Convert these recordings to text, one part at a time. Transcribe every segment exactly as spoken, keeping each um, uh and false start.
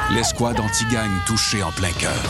L'escouade anti-gang touchée en plein cœur.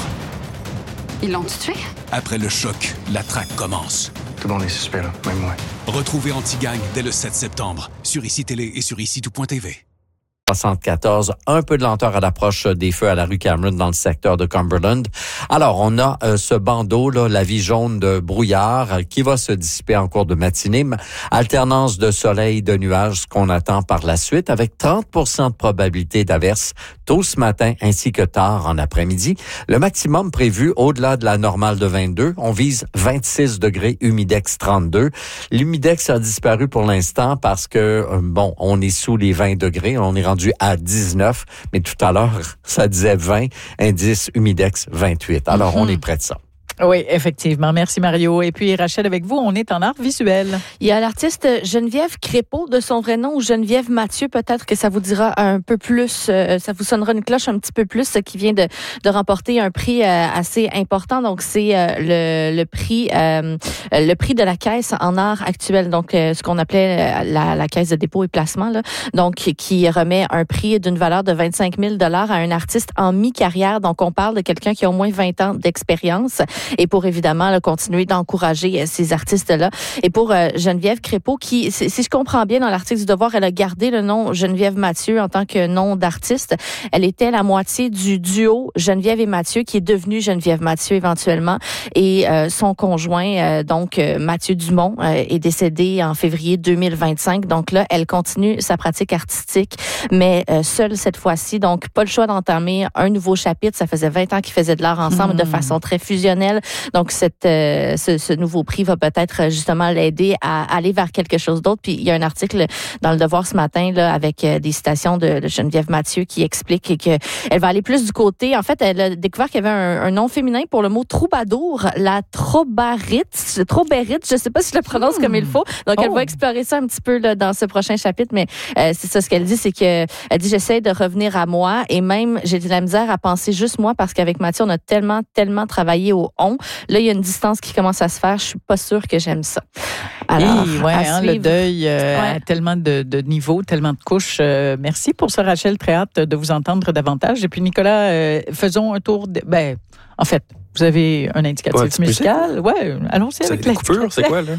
Ils l'ont tué? Après le choc, la traque commence. Tout le monde est suspect, là, même moi. Retrouvez Anti-Gang dès le sept septembre sur I C I Télé et sur ici tout point t v. soixante-quatorze, un peu de lenteur à l'approche des feux à la rue Cameron dans le secteur de Cumberland. Alors, on a euh, ce bandeau, là, la vie jaune de brouillard, euh, qui va se dissiper en cours de matinée. Alternance de soleil, de nuages, ce qu'on attend par la suite, avec trente pour cent de probabilité d'averse tôt ce matin ainsi que tard en après-midi. Le maximum prévu au-delà de la normale de vingt-deux. On vise vingt-six degrés, humidex trente-deux. L'humidex a disparu pour l'instant parce que, euh, bon, on est sous les vingt degrés. On est rendu à dix-neuf, mais tout à l'heure, ça disait vingt, indice humidex vingt-huit. Alors, mm-hmm. on est près de ça. Oui, effectivement. Merci, Mario. Et puis, Rachel, avec vous, on est en art visuel. Il y a l'artiste Geneviève Crépeau, de son vrai nom, ou Geneviève Mathieu. Peut-être que ça vous dira un peu plus, euh, ça vous sonnera une cloche un petit peu plus, euh, qui vient de, de remporter un prix euh, assez important. Donc, c'est euh, le, le prix euh, le prix de la caisse en art actuel. Donc, euh, ce qu'on appelait la, la caisse de dépôt et placement, là. Donc, qui remet un prix d'une valeur de vingt-cinq mille dollars à un artiste en mi-carrière. Donc, on parle de quelqu'un qui a au moins vingt ans d'expérience. Et pour évidemment là, continuer d'encourager euh, ces artistes-là. Et pour euh, Geneviève Crépeau, qui, si, si je comprends bien dans l'article du Devoir, elle a gardé le nom Geneviève Mathieu en tant que nom d'artiste. Elle était la moitié du duo Geneviève et Mathieu, qui est devenu Geneviève Mathieu éventuellement. Et euh, son conjoint, euh, donc euh, Mathieu Dumont, euh, est décédé en février deux mille vingt-cinq. Donc là, elle continue sa pratique artistique, mais euh, seule cette fois-ci. Donc, pas le choix d'entamer un nouveau chapitre. Ça faisait vingt ans qu'ils faisaient de l'art ensemble mmh. de façon très fusionnelle. Donc, cette, euh, ce, ce nouveau prix va peut-être justement l'aider à aller vers quelque chose d'autre. Puis, il y a un article dans Le Devoir ce matin là, avec euh, des citations de, de Geneviève Mathieu qui explique qu'elle va aller plus du côté... En fait, elle a découvert qu'il y avait un, un nom féminin pour le mot troubadour, la trobarite. Trobarite, je ne sais pas si je le prononce mmh. comme il faut. Donc, oh. elle va explorer ça un petit peu là, dans ce prochain chapitre. Mais euh, c'est ça, ce qu'elle dit, c'est que elle dit, j'essaie de revenir à moi et même, j'ai de la misère à penser juste moi parce qu'avec Mathieu, on a tellement, tellement travaillé au on. Là, il y a une distance qui commence à se faire. Je suis pas sûre que j'aime ça. Alors, oui, ouais, hein, le deuil euh, ouais. a tellement de, de niveaux, tellement de couches. Euh, merci pour ça, Rachel. Très hâte de vous entendre davantage. Et puis, Nicolas, euh, faisons un tour. De, ben, en fait, vous avez un indicatif ouais, musical. Oui, allons-y avec la coupure, c'est quoi, là?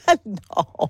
Non.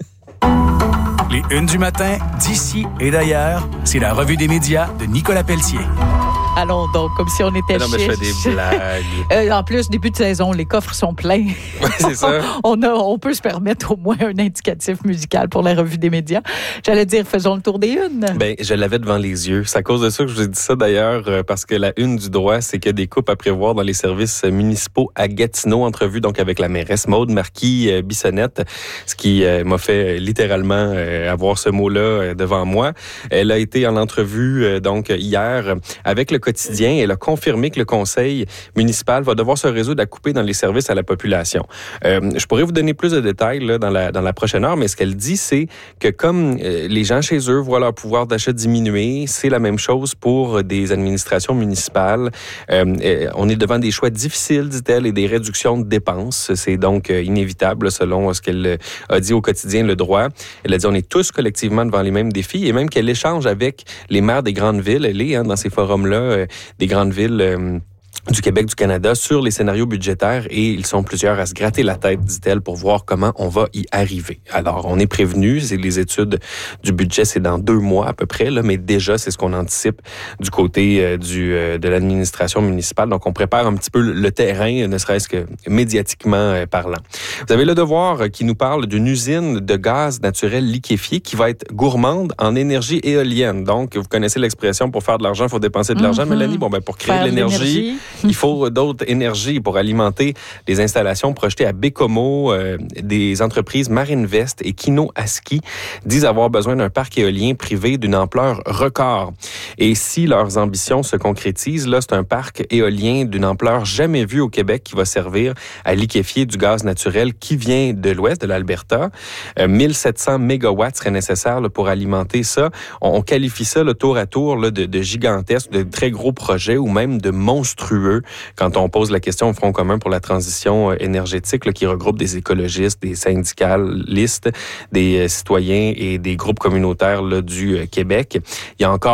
Les Unes du matin, d'ici et d'ailleurs, c'est la revue des médias de Nicolas Pelletier. Allons donc, comme si on était non, mais je fais des blagues. euh, en plus, début de saison, les coffres sont pleins. Oui, c'est ça. on, a, on peut se permettre au moins un indicatif musical pour la revue des médias. J'allais dire, faisons le tour des unes. Bien, je l'avais devant les yeux. C'est à cause de ça que je vous ai dit ça, d'ailleurs, parce que la une du droit, c'est qu'il y a des coupes à prévoir dans les services municipaux à Gatineau. Entrevue donc avec la mairesse Maude Marquis-Bissonnette, ce qui euh, m'a fait littéralement euh, avoir ce mot-là euh, devant moi. Elle a été en entrevue euh, donc hier avec le quotidien. Elle a confirmé que le conseil municipal va devoir se résoudre à couper dans les services à la population. Euh, je pourrais vous donner plus de détails là, dans, la, dans la prochaine heure, mais ce qu'elle dit, c'est que comme euh, les gens chez eux voient leur pouvoir d'achat diminuer, c'est la même chose pour des administrations municipales. Euh, on est devant des choix difficiles, dit-elle, et des réductions de dépenses. C'est donc euh, inévitable, selon ce qu'elle a dit au quotidien Le Droit. Elle a dit on est tous collectivement devant les mêmes défis, et même qu'elle échange avec les maires des grandes villes. Elle est hein, dans ces forums-là, euh, des grandes villes euh, du Québec, du Canada, sur les scénarios budgétaires, et ils sont plusieurs à se gratter la tête, dit-elle, pour voir comment on va y arriver. Alors, on est prévenu, c'est les études du budget, c'est dans deux mois à peu près, là, mais déjà, c'est ce qu'on anticipe du côté euh, du, euh, de l'administration municipale. Donc, on prépare un petit peu le terrain, ne serait-ce que médiatiquement euh, parlant. Vous avez Le Devoir qui nous parle d'une usine de gaz naturel liquéfié qui va être gourmande en énergie éolienne. Donc, vous connaissez l'expression, pour faire de l'argent, il faut dépenser de l'argent, mm-hmm. Mélanie. Bon, ben, pour créer faire de l'énergie, l'énergie. Il faut d'autres énergies pour alimenter les installations projetées à Bécomo. Euh, des entreprises Marinvest et Kino Aski disent avoir besoin d'un parc éolien privé d'une ampleur record. Et si leurs ambitions se concrétisent, là, c'est un parc éolien d'une ampleur jamais vue au Québec qui va servir à liquéfier du gaz naturel qui vient de l'ouest, de l'Alberta. Euh, mille sept cents mégawatts seraient nécessaires là, pour alimenter ça. On, on qualifie ça là, tour à tour là, de, de gigantesque, de très gros projets ou même de monstrueux quand on pose la question au Front commun pour la transition énergétique là, qui regroupe des écologistes, des syndicalistes, des citoyens et des groupes communautaires là, du Québec. Il y a encore